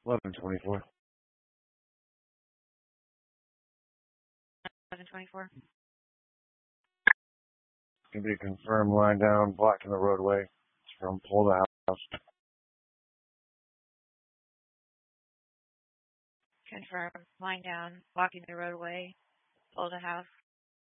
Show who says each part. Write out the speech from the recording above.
Speaker 1: 1124.
Speaker 2: 1124.
Speaker 1: Can be confirmed line down, blocking the roadway from pole to house.
Speaker 2: Confirm. Line down, blocking the roadway, pole to house.